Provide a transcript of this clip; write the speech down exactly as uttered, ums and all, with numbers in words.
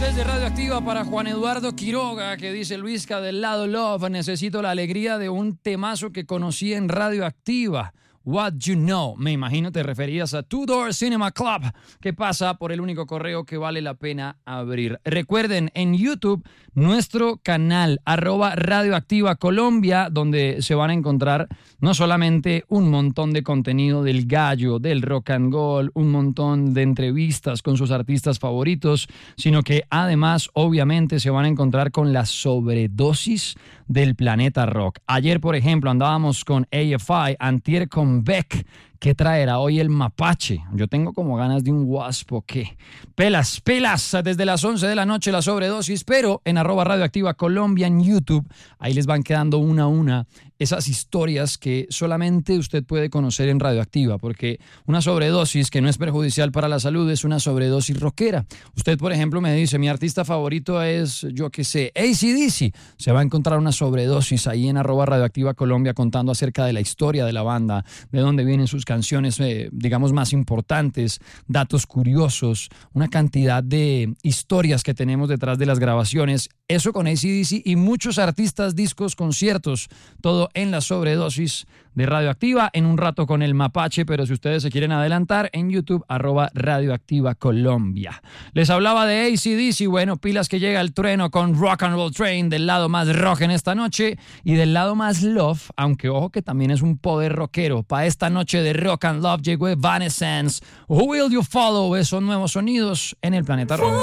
Desde Radioactiva para Juan Eduardo Quiroga, que dice: Luisca del lado Love, necesito la alegría de un temazo que conocí en Radioactiva. What You Know. Me imagino te referías a Two Door Cinema Club, que pasa por el único correo que vale la pena abrir. Recuerden, en YouTube, nuestro canal, arroba Radioactiva Colombia, donde se van a encontrar no solamente un montón de contenido del gallo, del rock and roll, un montón de entrevistas con sus artistas favoritos, sino que además, obviamente, se van a encontrar con la sobredosis del planeta rock. Ayer, por ejemplo, andábamos con A F I, antier con Beck. ¿Qué traerá hoy el mapache? Yo tengo como ganas de un waspo. ¿Qué? Pelas, pelas, desde las once de la noche la sobredosis, pero en arroba Radioactiva Colombia en YouTube, ahí les van quedando una a una esas historias que solamente usted puede conocer en Radioactiva, porque una sobredosis que no es perjudicial para la salud es una sobredosis rockera. Usted, por ejemplo, me dice, mi artista favorito es, yo qué sé, A C D C. Se va a encontrar una sobredosis ahí en arroba Radioactiva Colombia contando acerca de la historia de la banda, de dónde vienen sus canciones, eh, digamos, más importantes, datos curiosos, una cantidad de historias que tenemos detrás de las grabaciones. Eso con A C D C y muchos artistas, discos, conciertos, todo en la sobredosis de Radioactiva. En un rato con el mapache, pero si ustedes se quieren adelantar, en YouTube, arroba Radioactiva Colombia. Les hablaba de A C D C, bueno, pilas que llega el trueno con Rock and Roll Train, del lado más rock en esta noche, y del lado más love, aunque ojo que también es un poder rockero. Para esta noche de Rock and Love llegó Evanescence. Who Will You Follow? Esos nuevos sonidos en el planeta rock.